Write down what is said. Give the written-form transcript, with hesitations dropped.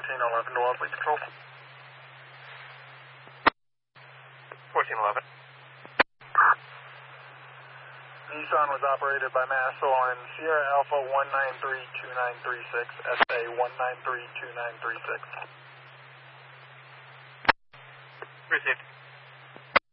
1411 to Fleet Control. 1411. Nissan was operated by Massel on Sierra Alpha 1932936, SA 1932936. Received.